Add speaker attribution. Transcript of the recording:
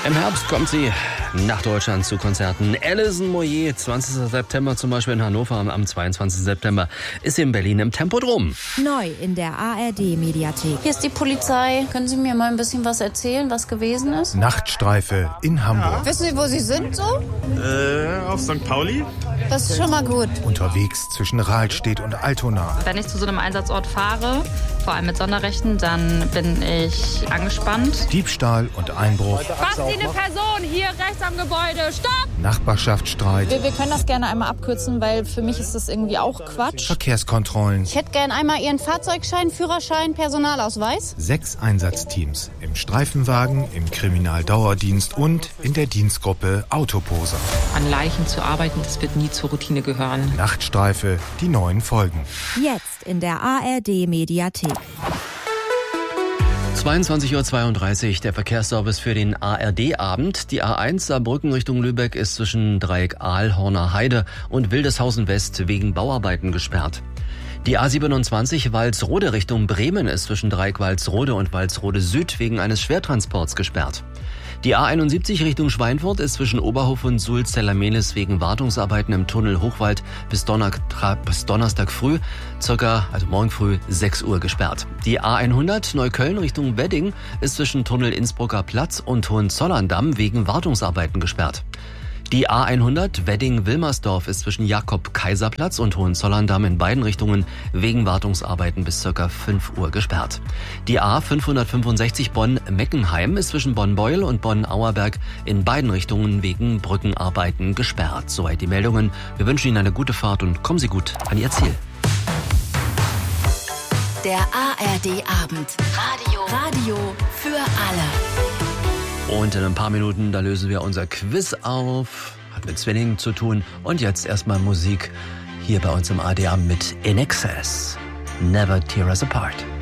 Speaker 1: Im Herbst kommt sie nach Deutschland zu Konzerten. Alison Moyet, 20. September zum Beispiel in Hannover, am 22. September ist sie in Berlin im Tempodrom.
Speaker 2: Neu in der ARD-Mediathek.
Speaker 3: Hier ist die Polizei. Können Sie mir mal ein bisschen was erzählen, was gewesen ist?
Speaker 4: Nachtstreife in Hamburg.
Speaker 3: Wissen Sie, wo Sie sind so?
Speaker 5: Auf St. Pauli.
Speaker 3: Das ist schon mal gut.
Speaker 4: Unterwegs zwischen Rahlstedt und Altona.
Speaker 6: Wenn ich zu so einem Einsatzort fahre, vor allem mit Sonderrechten, dann bin ich angespannt.
Speaker 4: Diebstahl und Einbruch.
Speaker 7: Was Sie eine Person hier rechts am Gebäude? Stopp!
Speaker 4: Nachbarschaftsstreit.
Speaker 3: Wir können das gerne einmal abkürzen, weil für mich ist das irgendwie auch Quatsch.
Speaker 4: Verkehrskontrollen.
Speaker 3: Ich hätte gerne einmal Ihren Fahrzeugschein, Führerschein, Personalausweis.
Speaker 4: 6 Einsatzteams. Im Streifenwagen, im Kriminaldauerdienst und in der Dienstgruppe Autoposer.
Speaker 8: An Leichen zu arbeiten, das wird nie zur Routine gehören.
Speaker 4: Nachtstreife, die neuen Folgen.
Speaker 2: Jetzt in der ARD-Mediathek.
Speaker 1: 22:32 Uhr, der Verkehrsservice für den ARD-Abend. Die A1 Saarbrücken Richtung Lübeck ist zwischen Dreieck Aalhorner Heide und Wildeshausen West wegen Bauarbeiten gesperrt. Die A27 Walsrode Richtung Bremen ist zwischen Dreieck Walsrode und Walsrode Süd wegen eines Schwertransports gesperrt. Die A71 Richtung Schweinfurt ist zwischen Oberhof und Sulz-Zellermelis wegen Wartungsarbeiten im Tunnel Hochwald bis Donnerstag früh, morgen früh 6 Uhr gesperrt. Die A100 Neukölln Richtung Wedding ist zwischen Tunnel Innsbrucker Platz und Hohenzollerndamm wegen Wartungsarbeiten gesperrt. Die A100 Wedding-Wilmersdorf ist zwischen Jakob-Kaiser-Platz und Hohenzollern-Damm in beiden Richtungen wegen Wartungsarbeiten bis ca. 5 Uhr gesperrt. Die A565 Bonn-Meckenheim ist zwischen Bonn-Beuel und Bonn-Auerberg in beiden Richtungen wegen Brückenarbeiten gesperrt. Soweit die Meldungen. Wir wünschen Ihnen eine gute Fahrt und kommen Sie gut an Ihr Ziel.
Speaker 2: Der ARD-Abend. Radio für alle.
Speaker 1: Und in ein paar Minuten, da lösen wir unser Quiz auf. Hat mit Zwillingen zu tun. Und jetzt erstmal Musik hier bei uns im ARD-Abend mit In Excess. Never Tear Us Apart.